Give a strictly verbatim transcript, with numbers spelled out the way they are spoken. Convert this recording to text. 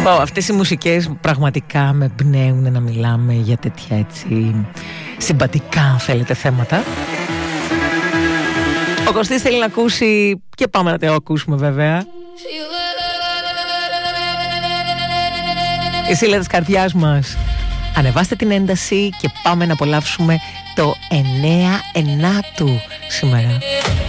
Wow, αυτές οι μουσικές πραγματικά με πνέουν να μιλάμε για τέτοια έτσι συμπατικά, αν θέλετε, θέματα. Ο Κωστής θέλει να ακούσει και πάμε να το ακούσουμε βέβαια. Η Σύλλα της καρδιάς μας. Ανεβάστε την ένταση και πάμε να απολαύσουμε το εννέα ενάτου σήμερα.